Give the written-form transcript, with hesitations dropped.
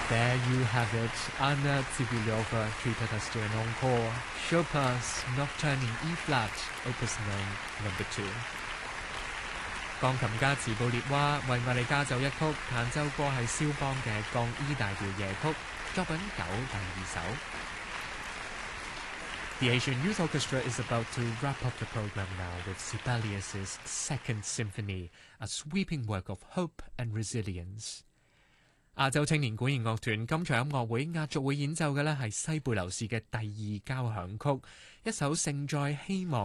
There you have it. Anna Tsibilyova treated us to an encore. Chopin's Nocturne in E-flat, Opus 9, No. 2。鋼琴家茨布列娃為我哋加奏一曲，彈奏過係肖邦嘅降 E 大調夜曲，作品9第2首。The Asian Youth Orchestra is about to wrap up the program now with Sibelius's Second Symphony, a sweeping work of hope and resilience. 亞洲青年管弦樂團今場音樂會壓軸會演奏嘅呢係西貝流士嘅第2交響曲，一首盛載希望